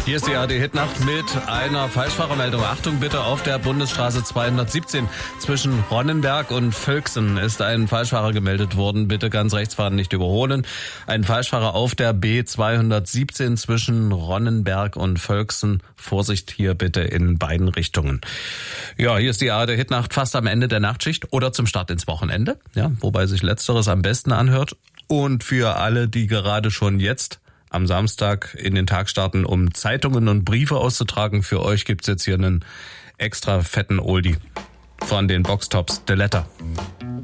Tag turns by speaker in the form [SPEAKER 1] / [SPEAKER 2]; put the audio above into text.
[SPEAKER 1] Hier ist die ARD-Hitnacht mit einer Falschfahrermeldung. Achtung bitte, auf der Bundesstraße 217 zwischen Ronnenberg und Völksen ist ein Falschfahrer gemeldet worden. Bitte ganz rechts fahren, nicht überholen. Ein Falschfahrer auf der B217 zwischen Ronnenberg und Völksen. Vorsicht hier bitte in beiden Richtungen. Ja, hier ist die ARD-Hitnacht fast am Ende der Nachtschicht oder zum Start ins Wochenende. Ja, wobei sich Letzteres am besten anhört. Und für alle, die gerade schon jetzt am Samstag in den Tag starten, um Zeitungen und Briefe auszutragen, für euch gibt's jetzt hier einen extra fetten Oldie von den Boxtops, The Letter.